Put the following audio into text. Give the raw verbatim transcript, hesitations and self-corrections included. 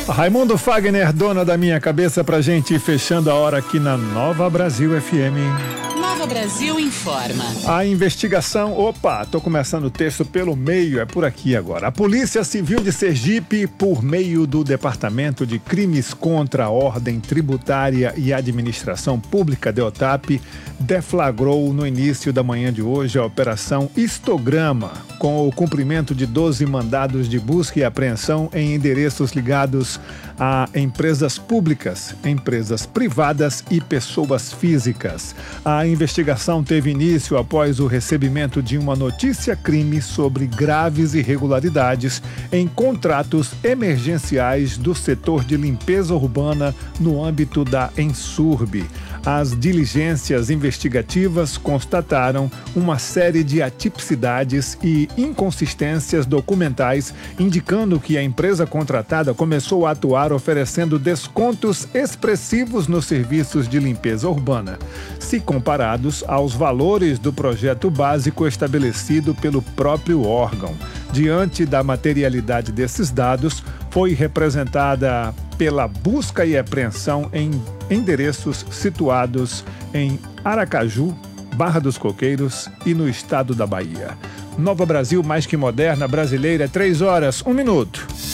Raimundo Fagner, dona da minha cabeça, pra gente ir fechando a hora aqui na Nova Brasil F M. Nova Brasil informa. A investigação, opa, tô começando o texto pelo meio, é por aqui agora. A Polícia Civil de Sergipe, por meio do Departamento de Crimes contra a Ordem Tributária e Administração Pública, DEOTAP, deflagrou no início da manhã de hoje a Operação Histograma, com o cumprimento de doze mandados de busca e apreensão em endereços ligados a empresas públicas, empresas privadas e pessoas físicas. A investigação teve início após o recebimento de uma notícia-crime sobre graves irregularidades em contratos emergenciais do setor de limpeza urbana no âmbito da Ensurb. As diligências investigativas constataram uma série de atipicidades e inconsistências documentais, indicando que a empresa contratada começou a atuar oferecendo descontos expressivos nos serviços de limpeza urbana, se comparados aos valores do projeto básico estabelecido pelo próprio órgão. Diante da materialidade desses dados, foi representada pela busca e apreensão em endereços situados em Aracaju, Barra dos Coqueiros e no estado da Bahia. Nova Brasil, mais que moderna, brasileira, três horas, um minuto.